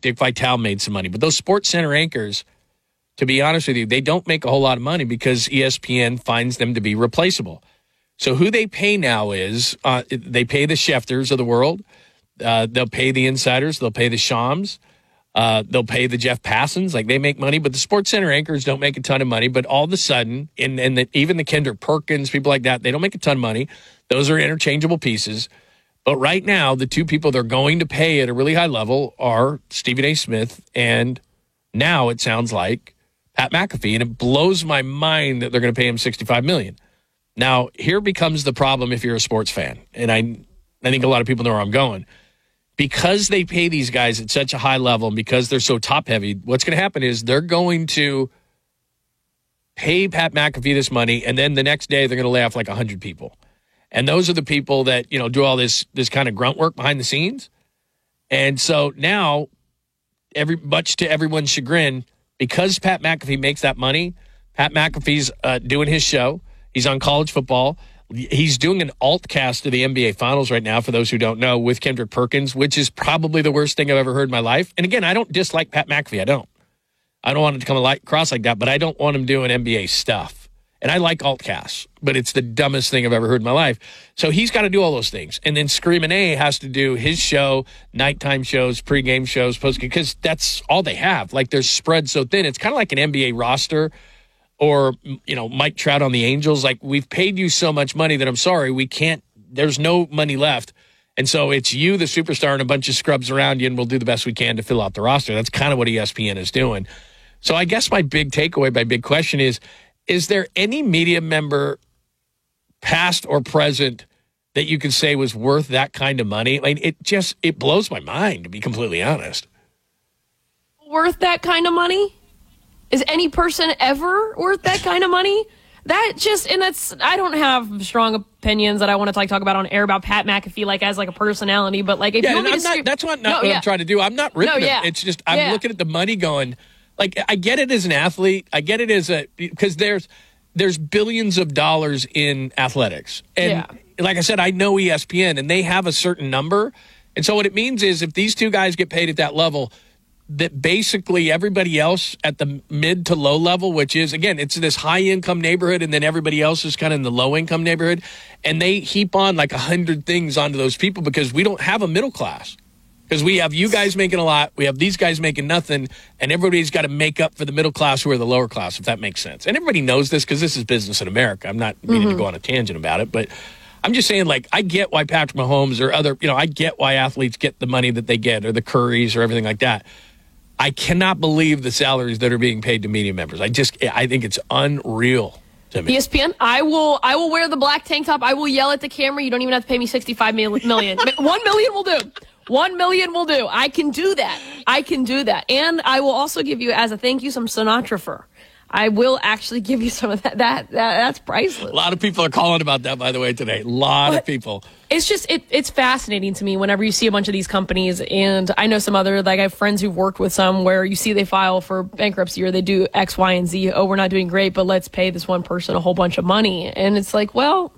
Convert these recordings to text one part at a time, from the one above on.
Dick Vitale made some money. But those Sports Center anchors, to be honest with you, they don't make a whole lot of money because ESPN finds them to be replaceable. So who they pay now is they pay the Schefters of the world. They'll pay the insiders. They'll pay the Shams. They'll pay the Jeff Passons. Like, they make money, but the Sports Center anchors don't make a ton of money. But all of a sudden, even the Kendrick Perkins, people like that, they don't make a ton of money. Those are interchangeable pieces. But right now, the two people they're going to pay at a really high level are Stephen A. Smith and now it sounds like Pat McAfee. And it blows my mind that they're going to pay him $65 million. Now, here becomes the problem if you're a sports fan. And I think a lot of people know where I'm going. Because they pay these guys at such a high level and because they're so top-heavy, what's going to happen is they're going to pay Pat McAfee this money, and then the next day they're going to lay off like 100 people. And those are the people that, do all this kind of grunt work behind the scenes. And so now, much to everyone's chagrin, because Pat McAfee makes that money, Pat McAfee's doing his show. He's on college football. He's doing an alt cast of the NBA Finals right now, for those who don't know, with Kendrick Perkins, which is probably the worst thing I've ever heard in my life. And again, I don't dislike Pat McAfee. I don't want him to come across like that, but I don't want him doing NBA stuff. And I like alt casts, but it's the dumbest thing I've ever heard in my life. So he's got to do all those things. And then Screamin' A has to do his show, nighttime shows, pregame shows, postgame, because that's all they have. Like, they're spread so thin. It's kind of like an NBA roster. Or, Mike Trout on the Angels. Like, we've paid you so much money that I'm sorry, there's no money left. And so it's you, the superstar, and a bunch of scrubs around you, and we'll do the best we can to fill out the roster. That's kind of what ESPN is doing. So I guess my big takeaway, my big question is there any media member, past or present, that you can say was worth that kind of money? I mean, it blows my mind, to be completely honest. Worth that kind of money? Is any person ever worth that kind of money? I don't have strong opinions that I want to talk about on air about Pat McAfee, as a personality, but if you want me to that's what I'm trying to do. I'm not ripping him. It's just, I'm looking at the money going, I get it as an athlete. I get it because there's billions of dollars in athletics. And like I said, I know ESPN and they have a certain number. And so what it means is if these two guys get paid at that level, that basically everybody else at the mid to low level, which is, again, it's this high income neighborhood, and then everybody else is kind of in the low income neighborhood, and they heap on 100 things onto those people because we don't have a middle class. Because we have you guys making a lot, we have these guys making nothing, and everybody's got to make up for the middle class who are the lower class, if that makes sense. And everybody knows this because this is business in America. I'm not meaning to go on a tangent about it, but I'm just saying, I get why Patrick Mahomes or other, I get why athletes get the money that they get, or the Currys or everything like that. I cannot believe the salaries that are being paid to media members. I think it's unreal to me. ESPN, I will wear the black tank top. I will yell at the camera. You don't even have to pay me $65 million. $1 million will do. $1 million will do. I can do that. And I will also give you, as a thank you, some Sinatra fur. I will actually give you some of that. That's priceless. A lot of people are calling about that, by the way, today. A lot of people. It's just, it's fascinating to me whenever you see a bunch of these companies. And I know some other, I have friends who've worked with some where you see they file for bankruptcy or they do X, Y, and Z. Oh, we're not doing great, but let's pay this one person a whole bunch of money. And it's well,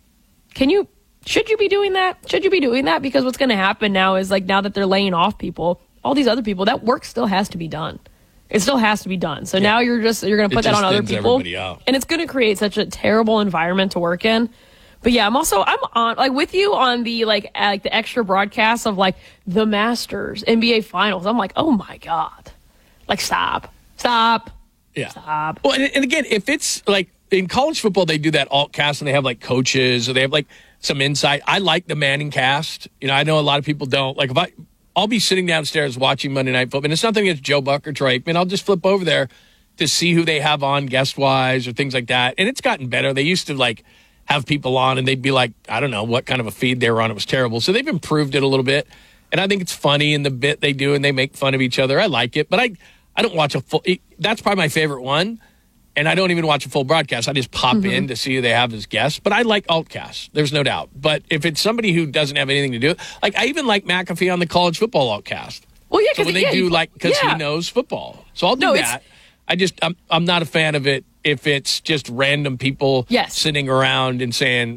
should you be doing that? Should you be doing that? Because what's going to happen now is now that they're laying off people, all these other people, that work still has to be done. It still has to be done. So now you're going to put that on other people. And it's going to create such a terrible environment to work in. But yeah, I'm on with you on the the extra broadcasts of the Masters, NBA Finals. I'm oh my God. Stop. Yeah. Stop. Well, and again, if it's in college football, they do that alt cast and they have coaches or they have some insight. I like the Manning cast. I know a lot of people don't. I'll be sitting downstairs watching Monday Night Football, and it's nothing against Joe Buck or Troy Aikman. I'll just flip over there to see who they have on guest-wise or things like that. And it's gotten better. They used to, have people on, and they'd be I don't know what kind of a feed they were on. It was terrible. So they've improved it a little bit. And I think it's funny in the bit they do, and they make fun of each other. I like it. But I don't watch a full – that's probably my favorite one. And I don't even watch a full broadcast. I just pop in to see who they have as guests. But I like altcasts. There's no doubt. But if it's somebody who doesn't have anything to do, I even like McAfee on the college football altcast. Well, yeah, because because he knows football. So I'll do that. I'm not a fan of it if it's just random people sitting around and saying,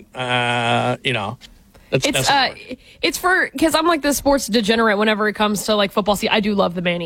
it's for because I'm the sports degenerate whenever it comes to football. See, I do love the Manning